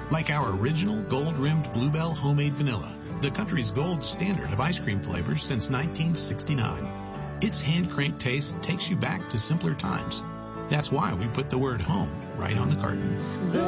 Like our original gold-rimmed Bluebell homemade vanilla, the country's gold standard of ice cream flavors since 1969. Its hand-cranked taste takes you back to simpler times. That's why we put the word home right on the carton.